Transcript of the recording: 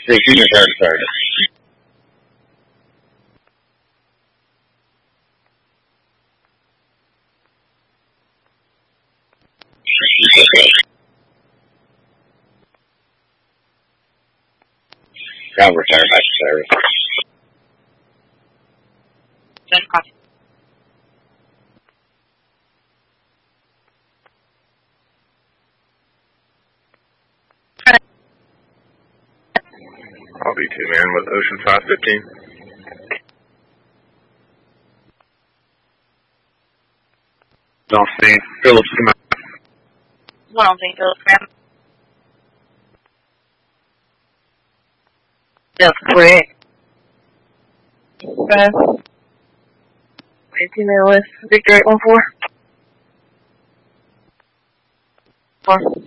6, you return to service. I'll return back to service. Just copy. I'll be 2-man with Ocean 515. Don't see Phillips come out. I don't think Phillips come out. That's correct. Okay. 18 with Victor 814. 4.